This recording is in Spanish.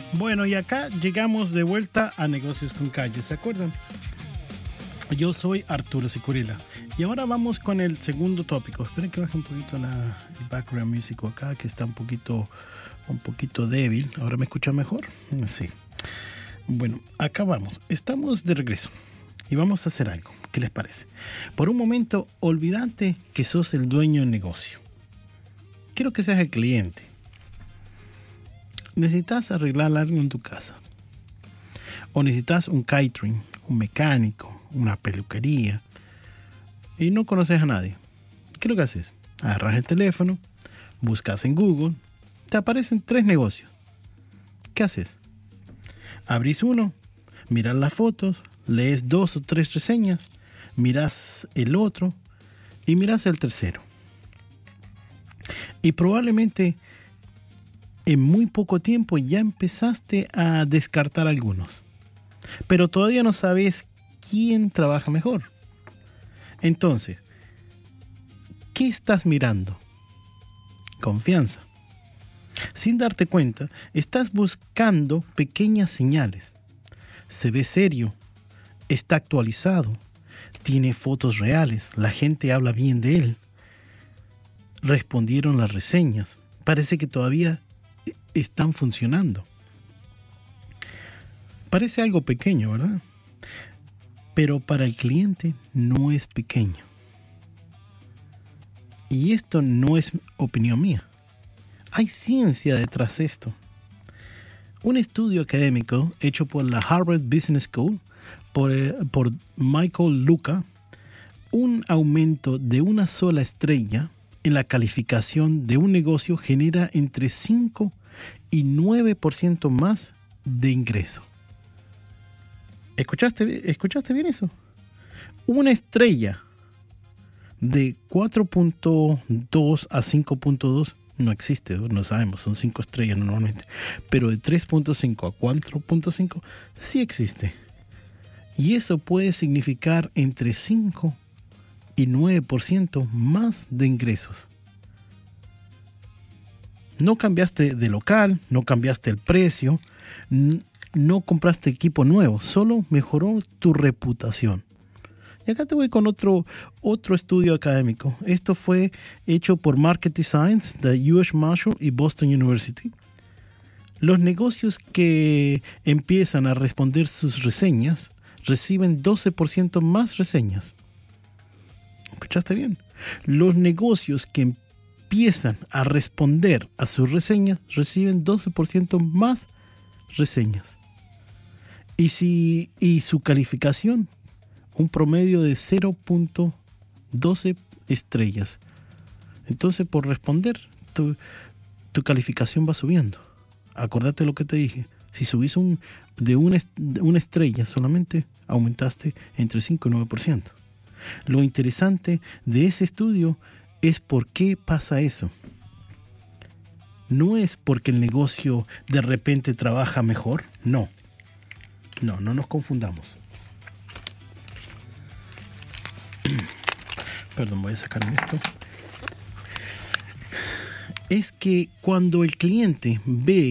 Bueno, y acá llegamos de vuelta a Negocios con Calle, ¿se acuerdan? Yo soy Arturo Sicurila y ahora vamos con el segundo tópico. Esperen que baje un poquito el background music acá, que está un poquito débil. ¿Ahora me escuchan mejor? Sí. Bueno, acá vamos. Estamos de regreso y vamos a hacer algo. ¿Qué les parece? Por un momento, olvídate que sos el dueño del negocio. Quiero que seas el cliente. Necesitas arreglar algo en tu casa. O necesitas un catering, un mecánico, una peluquería. Y no conoces a nadie. ¿Qué es lo que haces? Agarras el teléfono, buscas en Google, te aparecen 3 negocios. ¿Qué haces? Abrís uno, miras las fotos, lees 2 o 3 reseñas, miras el otro y miras el tercero. Y probablemente en muy poco tiempo ya empezaste a descartar algunos. Pero todavía no sabes quién trabaja mejor. Entonces, ¿qué estás mirando? Confianza. Sin darte cuenta, estás buscando pequeñas señales. Se ve serio, está actualizado, tiene fotos reales, la gente habla bien de él. Respondieron las reseñas. Parece que todavía están funcionando. Parece algo pequeño, ¿verdad? Pero para el cliente no es pequeño. Y esto no es opinión mía. Hay ciencia detrás de esto. Un estudio académico hecho por la Harvard Business School por Michael Luca, un aumento de una sola estrella en la calificación de un negocio genera entre 5 y 9% más de ingreso. ¿Escuchaste bien eso? Una estrella de 4.2 a 5.2 no existe, no sabemos, son 5 estrellas normalmente. Pero de 3.5 a 4.5 sí existe. Y eso puede significar entre 5 y 9% más de ingresos. No cambiaste de local, no cambiaste el precio, no compraste equipo nuevo, solo mejoró tu reputación. Y acá te voy con otro estudio académico. Esto fue hecho por Market Science de US Marshall y Boston University. Los negocios que empiezan a responder sus reseñas reciben 12% más reseñas. ¿Escuchaste bien? Los negocios que empiezan a responder a sus reseñas reciben 12% más reseñas. Y su calificación, un promedio de 0.12 estrellas. Entonces, por responder, tu calificación va subiendo. Acordate lo que te dije. Si subís de una estrella, solamente aumentaste entre 5 y 9%. Lo interesante de ese estudio es por qué pasa eso. No es porque el negocio de repente trabaja mejor, no. No nos confundamos. Perdón, voy a sacarme esto. Es que cuando el cliente ve